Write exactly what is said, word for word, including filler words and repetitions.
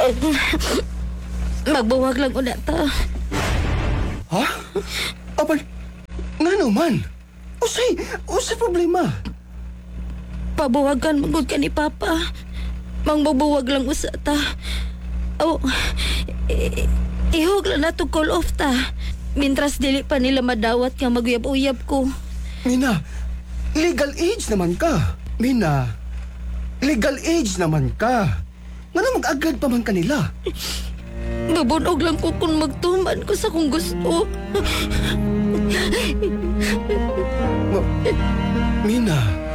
Magbuwag lang una ta. Ha? Abay, ngano man? Usay, usay problema. Pabuwagan magod ka ni Papa. Mangbubuwag lang usa ta. Oh, i- ihog lang na to call off ta. Mintras dili pa nila madawat nga maguyab-uyab ko. Mina, legal age naman ka. Mina, legal age naman ka. Nga mag-agad pa man kanila. Mabunog lang ko kung magtuman ko sa kung gusto. Ma- Mina,